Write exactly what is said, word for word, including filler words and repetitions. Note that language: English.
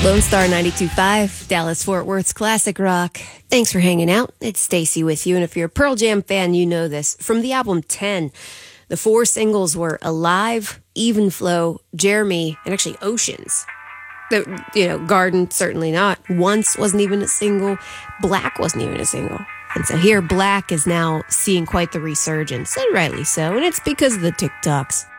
Lone Star ninety-two point five, Dallas-Fort Worth's classic rock. Thanks for hanging out. It's Stacy with you, and if you're a Pearl Jam fan, you know this. From the album ten, the four singles were Alive, Even Flow, Jeremy, and actually Oceans. The, you know, Garden, certainly not. Once wasn't even a single. Black wasn't even a single. And so here, Black is now seeing quite the resurgence, and rightly so, and it's because of the TikToks.